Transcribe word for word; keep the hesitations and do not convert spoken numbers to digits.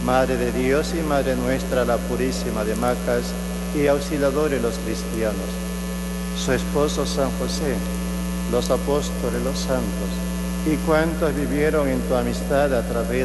Madre de Dios y Madre nuestra, la Purísima de Macas, y auxiliadora de los cristianos, su esposo San José, los apóstoles, los santos, y cuantos vivieron en tu amistad a través